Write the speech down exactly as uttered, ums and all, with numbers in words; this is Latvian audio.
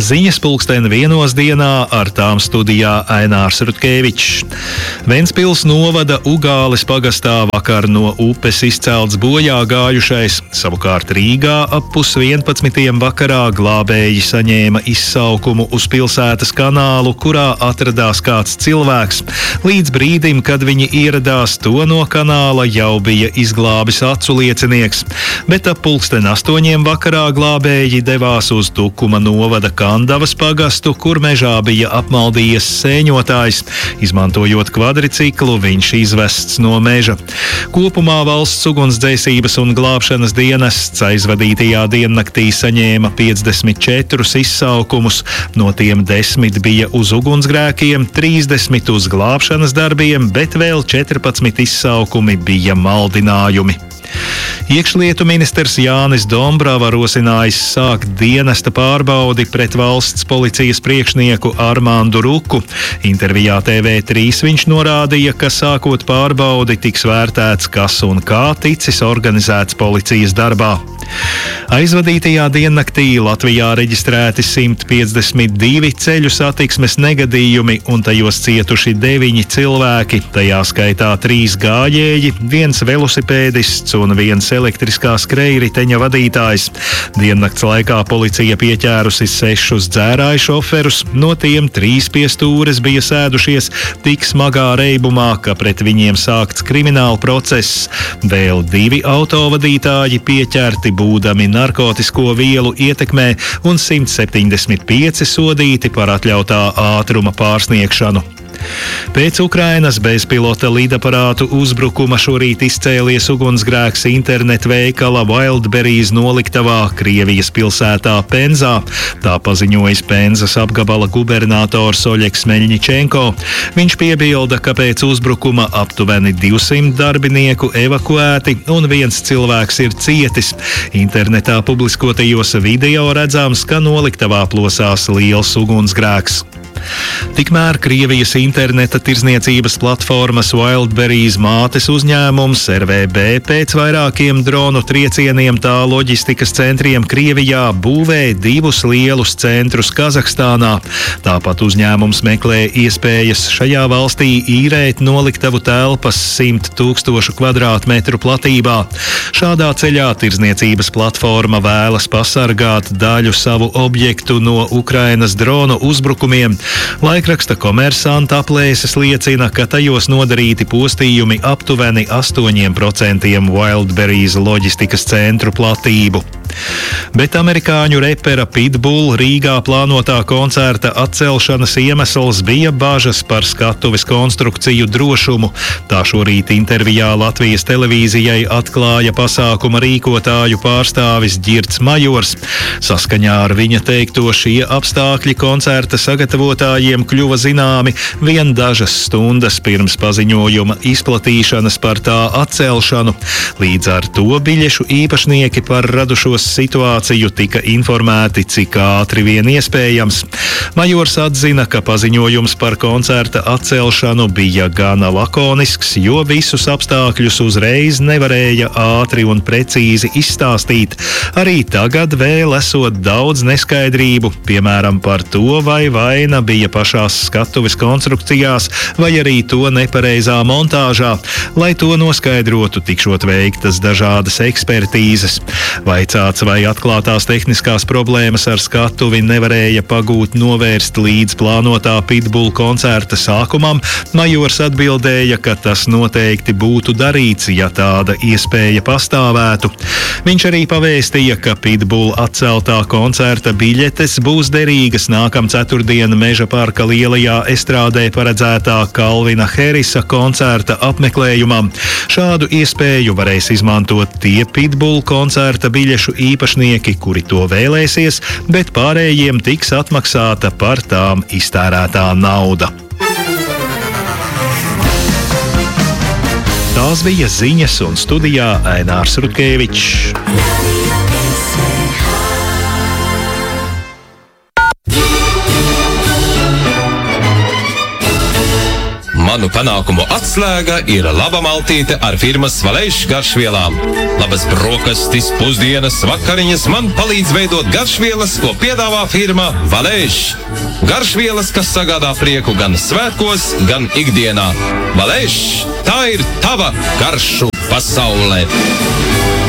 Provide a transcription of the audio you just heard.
Ziņas pulksten vienos dienā, ar tām studijā Ainārs Rutkevičs. Ventspils novada Ugāles pagastā vakar no upes izcelts bojā gājušais. Savukārt Rīgā ap pus vienpadsmitiem vakarā glābēji saņēma izsaukumu uz pilsētas kanālu, kurā atradās kāds cilvēks. Līdz brīdim, kad viņi ieradās, to no kanāla jau bija izglābis acu liecinieks. Bet ap pulksten astoņiem vakarā glābēji devās uz Tukuma novada Kandavas pagastu, kur mežā bija apmaldījies sēņotājs. Izmantojot kvadriciklu, viņš izvests no meža. Kopumā valsts ugunsdzēsības un glābšanas dienests aizvadītajā diennaktī saņēma piecdesmit četrus izsaukumus, no tiem desmit bija uz ugunsgrēkiem, trīsdesmit uz glābšanas darbiem, bet vēl četrpadsmit izsaukumi bija maldinājumi. Iekšlietu ministrs Jānis Dombrava rosinājis sākt dienesta pārbaudi pret valsts policijas priekšnieku Armandu Ruku. Intervijā T V trīs viņš norādīja, ka sākot pārbaudi tiks vērtēts, kas un kā ticis organizēts policijas darbā. Aizvadītajā diennaktī Latvijā reģistrēti simt piecdesmit divi ceļu satiksmes negadījumi un tajos cietuši deviņi cilvēki, tajā skaitā trīs gājēji, viens velosipēdists un viens elektriskā skrejriteņa vadītājs. Diennakts laikā policija pieķērusi sešus dzērāju šoferus, no tiem trīs pie stūres bija sēdušies tik smagā reibumā, ka pret viņiem sākts krimināla process. Vēl divi autovadītāji pieķerti būdami narkotisko vielu ietekmē un simt septiņdesmit pieci sodīti par atļautā ātruma pārsniegšanu. Pēc Ukrainas bezpilota lidaparātu uzbrukuma šorīt izcēlies ugunsgrēks internetveikala Wildberries noliktavā Krievijas pilsētā Penzā. Tā paziņojis Penzas apgabala gubernators Oļegs Meļņičenko. Viņš piebilda, ka pēc uzbrukuma aptuveni divsimt darbinieku evakuēti un viens cilvēks ir cietis. Internetā publiskotajos video redzams, ka noliktavā plosās liels ugunsgrēks. Tikmēr Krievijas interneta tirzniecības platformas Wildberries mātes uzņēmums R V B pēc vairākiem dronu triecieniem tā loģistikas centriem Krievijā būvē divus lielus centrus Kazahstānā. Tāpat uzņēmums meklē iespējas šajā valstī īrēt noliktavu telpas simt tūkstošu kvadrātmetru platībā. Šādā ceļā tirzniecības platforma vēlas pasargāt daļu savu objektu no Ukrainas dronu uzbrukumiem. Laikraksta Komersanta aplēses liecina, ka tajos nodarīti postījumi aptuveni astoņiem procentiem Wildberries loģistikas centru platību. Bet amerikāņu repera Pitbull Rīgā plānotā koncerta atcelšanas iemesls bija bažas par skatuves konstrukciju drošumu. Tā šorīt intervijā Latvijas televīzijai atklāja pasākuma rīkotāju pārstāvis Ģirds Majors. Saskaņā ar viņa teikto šie apstākļi koncerta sagatavotājiem kļuva zināmi vien dažas stundas pirms paziņojuma izplatīšanas par tā atcelšanu. Līdz ar to biļešu īpašnieki par radušos situāciju tika informēti, cik ātri vien iespējams. Majors atzina, ka paziņojums par koncerta atcelšanu bija gana lakonisks, jo visus apstākļus uzreiz nevarēja ātri un precīzi izstāstīt. Arī tagad vēl esot daudz neskaidrību, piemēram par to, vai vaina bija pašās skatuves konstrukcijās, vai arī to nepareizā montāžā. Lai to noskaidrotu, tikšot veiktas dažādas ekspertīzes. Vaicāts, vai atklātās tehniskās problēmas ar skatuvi nevarēja pagūt novērst līdz plānotā Pitbull koncerta sākumam, Majors atbildēja, ka tas noteikti būtu darīts, ja tāda iespēja pastāvētu. Viņš arī pavēstīja, ka Pitbull atceltā koncerta biļetes būs derīgas nākam ceturtdien Meža parka lielajā estrādē paredzētā Kalvina Harrisa koncerta apmeklējumam. Šādu iespēju varēs izmantot tie Pitbull koncerta biļešu īpašnieki, kuri to vēlēsies, bet pārējiem tiks atmaksāta par tām iztērētā nauda. Tās bija ziņas un studijā Ainārs Rutkevičs. Manu panākumu atslēga ir laba maltīte ar firmas Valēš garšvielām. Labas brokastis, pusdienas, vakariņas man palīdz veidot garšvielas, ko piedāvā firma Valēš. Garšvielas, kas sagādā prieku gan svētkos, gan ikdienā. Valēš, tā ir tava garšu pasaulē.